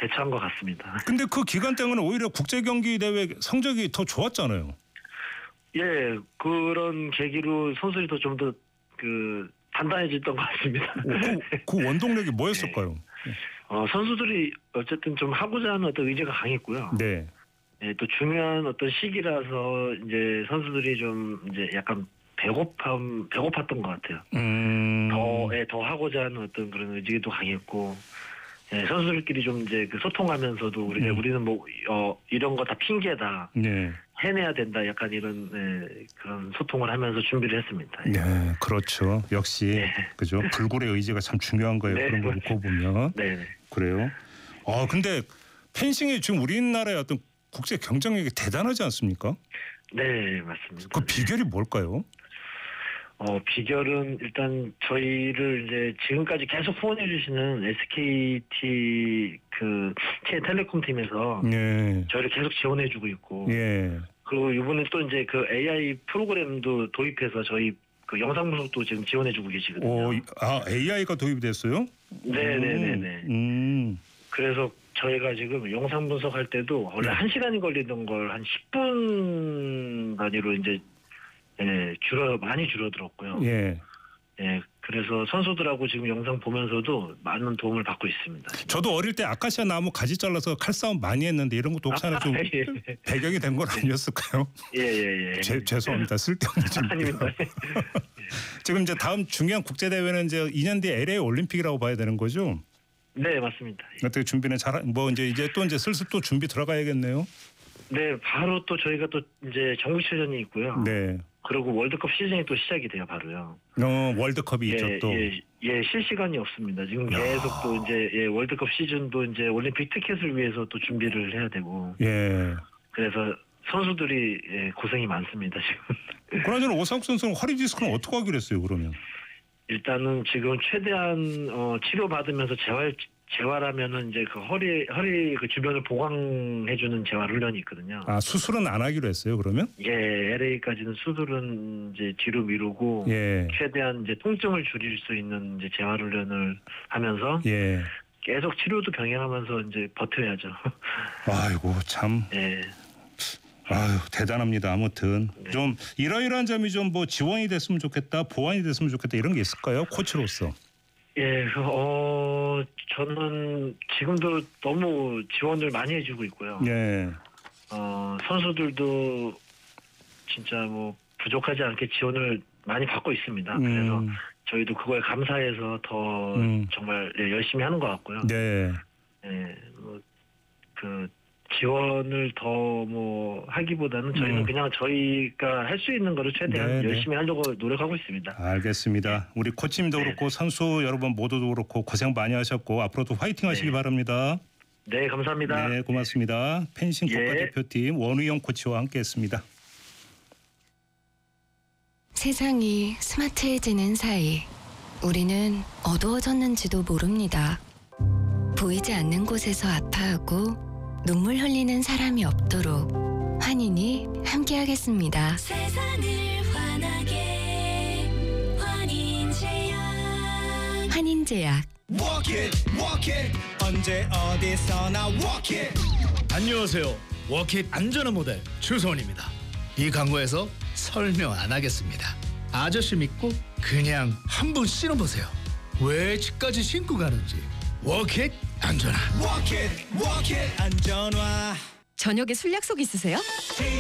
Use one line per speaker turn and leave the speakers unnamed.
대처한 것 같습니다.
근데 그 기간 때문에 오히려 국제 경기 대회 성적이 더 좋았잖아요.
예, 그런 계기로 선수들이 더 좀 더 단단해졌던 것 같습니다.
그 원동력이 뭐였을까요?
선수들이 어쨌든 좀 하고자 하는 어떤 의지가 강했고요.
네.
예, 또 중요한 어떤 시기라서 이제 선수들이 좀 이제 약간 배고팠던 것 같아요. 더 하고자 하는 어떤 그런 의지도 강했고, 예, 선수들끼리 좀 이제 소통하면서도 우리는 뭐 이런 거 다 핑계다.
네.
해내야 된다. 약간 이런 그런 소통을 하면서 준비를 했습니다.
네, 그렇죠. 역시
네.
그죠. 불굴의 의지가 참 중요한 거예요.
네,
그런 거 놓고 보면.
네.
그래요. 근데 펜싱이 지금 우리나라의 어떤 국제 경쟁력이 대단하지 않습니까?
네, 맞습니다.
그 비결이 뭘까요?
비결은 일단 저희를 이제 지금까지 계속 후원해 주시는 SKT K텔레콤 팀에서
네.
저희를 계속 지원해 주고 있고,
예.
그리고 이번에 또 이제 그 AI 프로그램도 도입해서 저희 그 영상 분석도 지금 지원해 주고 계시거든요.
AI가 도입이 됐어요?
네네네네. 그래서 저희가 지금 영상 분석할 때도 원래 1시간이 걸리던 걸 한 10분 단위로 이제 많이 줄어들었고요.
예.
예, 그래서 선수들하고 지금 영상 보면서도 많은 도움을 받고 있습니다.
저도 어릴 때 아카시아 나무 가지 잘라서 칼싸움 많이 했는데 이런 것도 혹시나 좀
예.
배경이 된 건 아니었을까요?
예.
죄송합니다. 쓸데없는 질문.
아닙니다.
지금 이제 다음 중요한 국제 대회는 이제 2년 뒤에 LA 올림픽이라고 봐야 되는 거죠?
네, 맞습니다.
어떻게 준비는 이제 슬슬 또 준비 들어가야겠네요.
네, 바로 또 저희가 또 이제 정규체전이 있고요.
네.
그리고 월드컵 시즌이 또 시작이 돼요, 바로요.
월드컵이 있죠 또.
예, 실시간이 없습니다. 지금 계속 또 이제 월드컵 시즌도 이제 올림픽 티켓을 위해서 또 준비를 해야 되고.
예.
그래서 선수들이 고생이 많습니다, 지금.
그나저나 오상욱 선수는 허리 디스크는 어떻게 하기로 했어요, 그러면?
일단은 지금 최대한 치료 받으면서 재활하면은 이제 그 허리 그 주변을 보강해주는 재활 훈련이 있거든요.
수술은 안 하기로 했어요, 그러면?
예, LA까지는 수술은 이제 뒤로 미루고 최대한 이제 통증을 줄일 수 있는 이제 재활 훈련을 하면서 계속 치료도 병행하면서 이제 버텨야죠.
아이고 참.
예.
아유 대단합니다. 아무튼 좀 이러이러한 점이 좀 지원이 됐으면 좋겠다, 보완이 됐으면 좋겠다 이런 게 있을까요, 코치로서?
예, 저는 지금도 너무 지원을 많이 해주고 있고요.
예.
선수들도 진짜 부족하지 않게 지원을 많이 받고 있습니다. 그래서 저희도 그거에 감사해서 더 정말 열심히 하는 것 같고요.
네.
예, 지원을 더 하기보다는 저희는 그냥 저희가 할 수 있는 거를 최대한 열심히 하려고 노력하고 있습니다.
알겠습니다. 우리 코치님도 그렇고 선수 여러분 모두도 그렇고 고생 많이 하셨고 앞으로도 화이팅 하시기 바랍니다.
네, 감사합니다.
네, 고맙습니다. 펜싱 국가대표팀 원우영 코치와 함께했습니다.
세상이 스마트해지는 사이 우리는 어두워졌는지도 모릅니다. 보이지 않는 곳에서 아파하고 눈물 흘리는 사람이 없도록 환인이 함께하겠습니다.
세상을 환하게 환인제약.
환인제약.
Walk it, 언제 어디서나 walk it.
안녕하세요. 워킷 안전한 모델 추성원입니다. 이 광고에서 설명 안 하겠습니다. 아저씨 믿고 그냥 한번 신어보세요. 왜 집까지 신고 가는지. 워킷 안전한.
Walk it, 안전화.
저녁에 술 약속 있으세요?